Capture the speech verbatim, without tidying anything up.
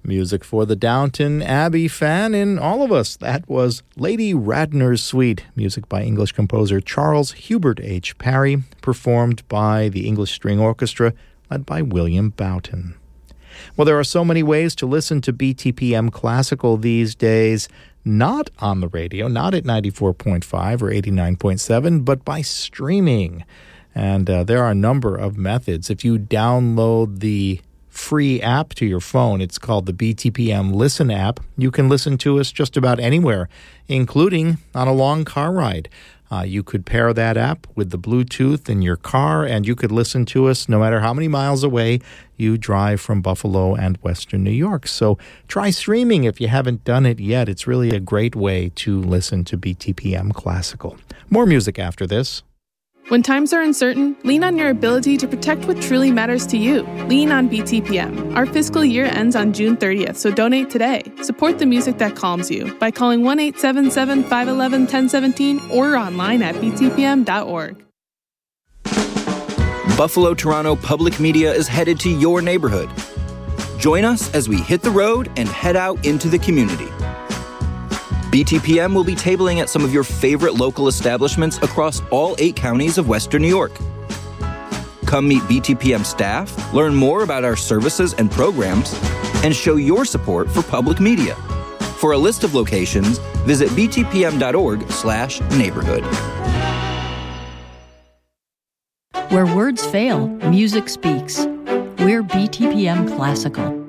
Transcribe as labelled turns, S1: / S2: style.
S1: Music for the Downton Abbey fan in all of us. That was Lady Radnor's Suite, music by English composer Charles Hubert H. Parry, performed by the English String Orchestra, led by William Boughton. Well, there are so many ways to listen to B T P M Classical these days, not on the radio, not at ninety-four point five or eighty-nine point seven, but by streaming. And uh, there are a number of methods. If you download the free app to your phone, it's called the B T P M Listen app. You can listen to us just about anywhere, including on a long car ride. Uh, you could pair that app with the Bluetooth in your car, and you could listen to us no matter how many miles away you drive from Buffalo and Western New York. So try streaming if you haven't done it yet. It's really a great way to listen to B T P M Classical. More music after this.
S2: When times are uncertain, lean on your ability to protect what truly matters to you. Lean on B T P M. Our fiscal year ends on June thirtieth, so donate today. Support the music that calms you by calling one eight seven seven, five one one, one zero one seven or online at b t p m dot org.
S3: Buffalo Toronto Public Media is headed to your neighborhood. Join us as we hit the road and head out into the community. B T P M will be tabling at some of your favorite local establishments across all eight counties of Western New York. Come meet B T P M staff, learn more about our services and programs, and show your support for public media. For a list of locations, visit b t p m dot org slash neighborhood.
S4: Where words fail, music speaks. We're B T P M Classical.